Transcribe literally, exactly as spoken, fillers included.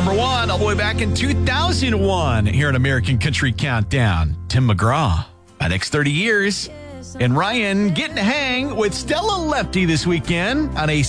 number one all the way back in two thousand one here at American Country Countdown. Tim McGraw, my next thirty years. And Ryan getting to hang with Stella Lefty this weekend on a